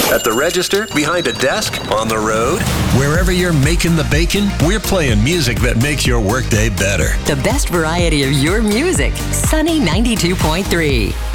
At the register, behind a desk, on the road. Wherever you're making the bacon, we're playing music that makes your workday better. The best variety of your music. Sunny 92.3.